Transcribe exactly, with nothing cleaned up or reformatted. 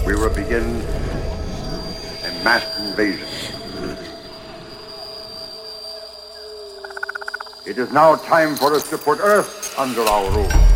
we will begin a mass invasion. It is now time for us to put Earth under our rule.